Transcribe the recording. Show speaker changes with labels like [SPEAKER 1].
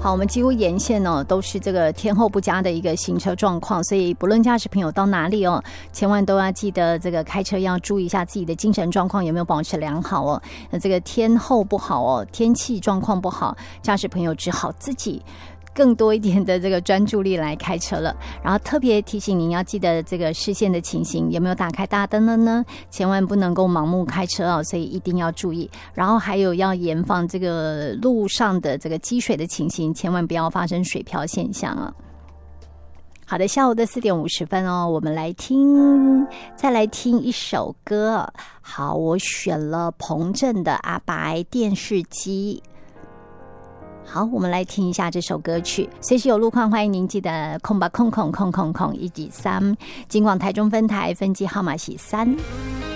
[SPEAKER 1] 好，我们几乎沿线都是这个天候不佳的一个行车状况，所以不论驾驶朋友到哪里千万都要记得这个开车要注意一下自己的精神状况有没有保持良好那这个天候不好天气状况不好，驾驶朋友只好自己更多一点的这个专注力来开车了。然后特别提醒您要记得这个视线的情形，有没有打开大灯了呢？千万不能够盲目开车所以一定要注意。然后还有要严防这个路上的这个积水的情形，千万不要发生水漂现象好的，下午的4点50分我们再来听一首歌。好，我选了彭震的《阿白电视机》。好，我们来听一下这首歌曲。随时有路况，欢迎您记得空193，金广台中分台分机号码是3。